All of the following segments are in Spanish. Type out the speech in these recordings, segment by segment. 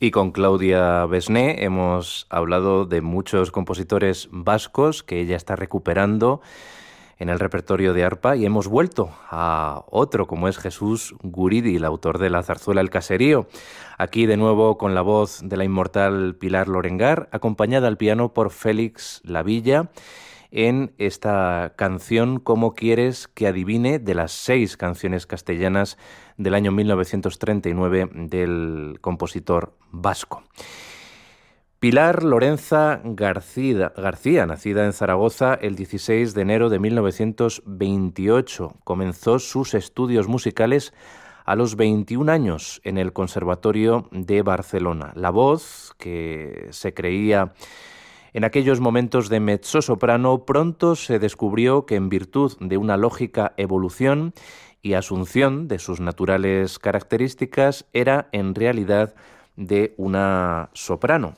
Y con Claudia Besné hemos hablado de muchos compositores vascos que ella está recuperando en el repertorio de arpa, y hemos vuelto a otro como es Jesús Guridi, el autor de la zarzuela El Caserío, aquí de nuevo con la voz de la inmortal Pilar Lorengar, acompañada al piano por Félix Lavilla, en esta canción ¿Cómo quieres que adivine?, de las 6 canciones castellanas del año 1939 del compositor vasco. Pilar Lorenza García, nacida en Zaragoza el 16 de enero de 1928, comenzó sus estudios musicales a los 21 años en el Conservatorio de Barcelona. La voz, que se creía en aquellos momentos de mezzosoprano, pronto se descubrió que en virtud de una lógica evolución y asunción de sus naturales características era en realidad de una soprano.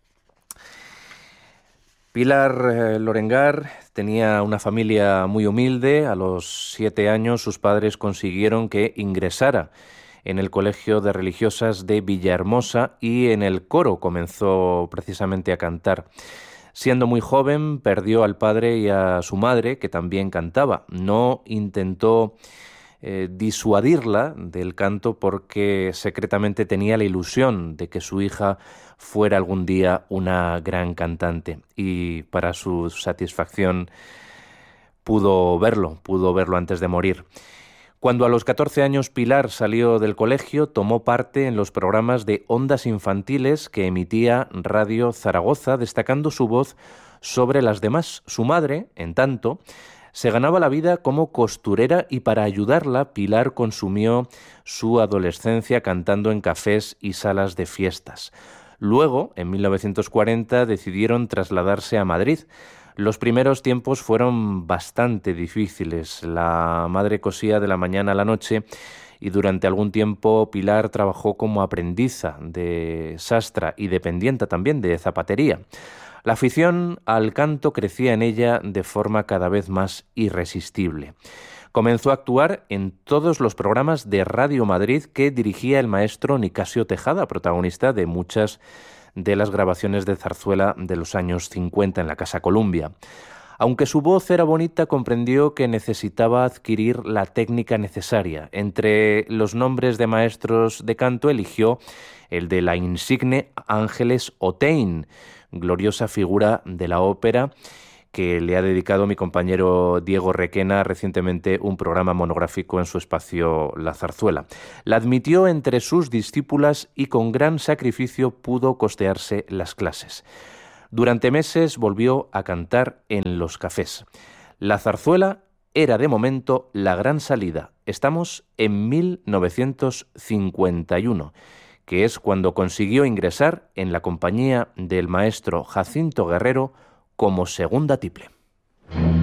Pilar Lorengar tenía una familia muy humilde. A los 7 años sus padres consiguieron que ingresara en el Colegio de Religiosas de Villahermosa y en el coro comenzó precisamente a cantar. Siendo muy joven perdió al padre y a su madre, que también cantaba. No intentó disuadirla del canto porque secretamente tenía la ilusión de que su hija fuera algún día una gran cantante, y para su satisfacción pudo verlo antes de morir. Cuando a los 14 años Pilar salió del colegio, tomó parte en los programas de ondas infantiles que emitía Radio Zaragoza, destacando su voz sobre las demás. Su madre, en tanto, se ganaba la vida como costurera, y para ayudarla, Pilar consumió su adolescencia cantando en cafés y salas de fiestas. Luego, en 1940, decidieron trasladarse a Madrid. Los primeros tiempos fueron bastante difíciles. La madre cosía de la mañana a la noche y durante algún tiempo Pilar trabajó como aprendiza de sastra y dependienta también de zapatería. La afición al canto crecía en ella de forma cada vez más irresistible. Comenzó a actuar en todos los programas de Radio Madrid que dirigía el maestro Nicasio Tejada, protagonista de muchas de las grabaciones de zarzuela de los años 50 en la Casa Columbia. Aunque su voz era bonita, comprendió que necesitaba adquirir la técnica necesaria. Entre los nombres de maestros de canto eligió el de la insigne Ángeles Otein, gloriosa figura de la ópera, que le ha dedicado mi compañero Diego Requena recientemente un programa monográfico en su espacio La Zarzuela. La admitió entre sus discípulas y con gran sacrificio pudo costearse las clases. Durante meses volvió a cantar en los cafés. La zarzuela era de momento la gran salida. Estamos en 1951, que es cuando consiguió ingresar en la compañía del maestro Jacinto Guerrero como segunda tiple.